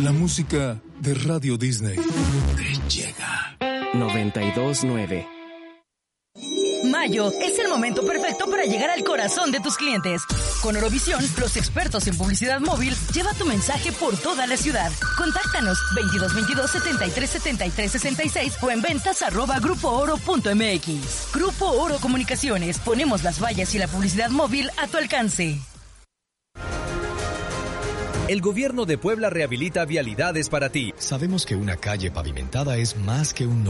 La música de Radio Disney te llega. 92.9. Mayo es el momento perfecto para llegar al corazón de tus clientes. Con Orovisión, los expertos en publicidad móvil, lleva tu mensaje por toda la ciudad. Contáctanos 2222-737366 o en ventas@grupooro.mx. Grupo Oro Comunicaciones. Ponemos las vallas y la publicidad móvil a tu alcance. El gobierno de Puebla rehabilita vialidades para ti. Sabemos que una calle pavimentada es más que un